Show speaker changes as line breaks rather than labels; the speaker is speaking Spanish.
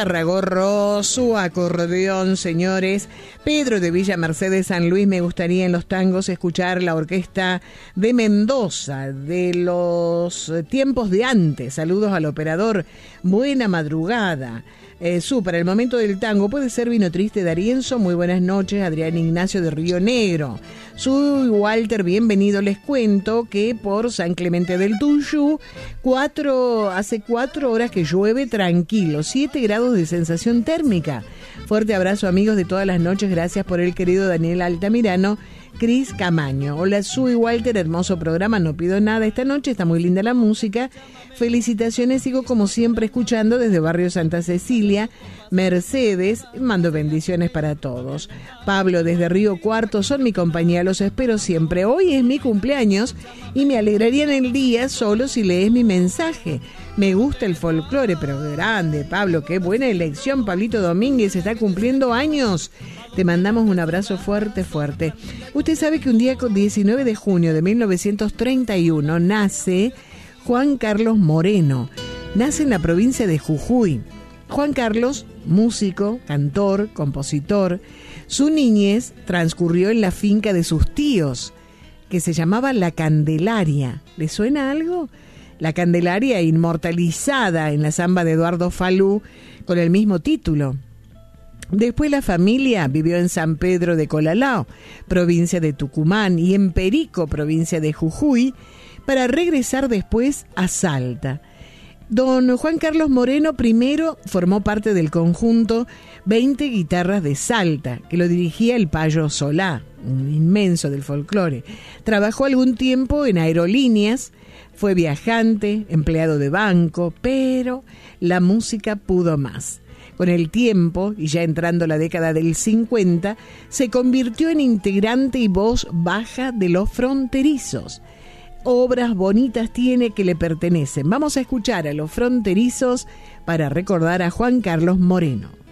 guitarra, gorro, su acordeón, señores. Pedro de Villa Mercedes, San Luis, me gustaría en los tangos escuchar la orquesta de Mendoza, de los tiempos de antes. Saludos al operador, buena madrugada. Para el momento del tango, puede ser Vino Triste de Arienzo, muy buenas noches, Adrián Ignacio de Río Negro. Soy Walter, bienvenido, les cuento que por San Clemente del Tuyú, hace 4 horas que llueve tranquilo, 7 grados de sensación térmica. Fuerte abrazo, amigos de todas las noches, gracias por el querido Daniel Altamirano. Cris Camaño. Hola, soy Walter, hermoso programa, no pido nada esta noche, está muy linda la música. Felicitaciones, sigo como siempre escuchando desde Barrio Santa Cecilia. Mercedes, mando bendiciones para todos. Pablo desde Río Cuarto, son mi compañía, los espero siempre. Hoy es mi cumpleaños y me alegraría en el día solo si lees mi mensaje. Me gusta el folclore, pero grande, Pablo, qué buena elección. Pablito Domínguez está cumpliendo años. Te mandamos un abrazo fuerte, fuerte. Usted sabe que un día 19 de junio de 1931 nace Juan Carlos Moreno. Nace en la provincia de Jujuy. Juan Carlos, músico, cantor, compositor. Su niñez transcurrió en la finca de sus tíos, que se llamaba La Candelaria. ¿Le suena algo? La Candelaria, inmortalizada en la samba de Eduardo Falú con el mismo título. Después la familia vivió en San Pedro de Colalao, provincia de Tucumán, y en Perico, provincia de Jujuy, para regresar después a Salta. Don Juan Carlos Moreno primero formó parte del conjunto 20 Guitarras de Salta, que lo dirigía el Payo Solá, un inmenso del folclore. Trabajó algún tiempo en aerolíneas, fue viajante, empleado de banco, pero la música pudo más. Con el tiempo, y ya entrando la década del 50, se convirtió en integrante y voz baja de Los Fronterizos. Obras bonitas tiene que le pertenecen. Vamos a escuchar a Los Fronterizos para recordar a Juan Carlos Moreno.